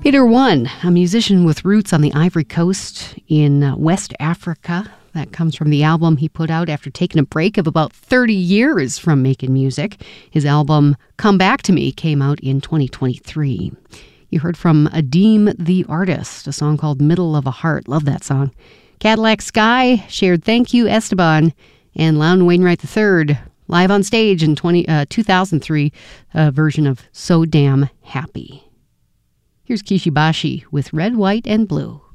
Hitter One, a musician with roots on the Ivory Coast in West Africa. That comes from the album he put out after taking a break of about 30 years from making music. His album, Come Back to Me, came out in 2023. You heard from Adeem the Artist, a song called Middle of a Heart. Love that song. Cadillac Sky shared Thank You, Esteban, and Loudon Wainwright III, live on stage in 2003, a version of So Damn Happy. Here's Kishibashi with Red, White, and Blue.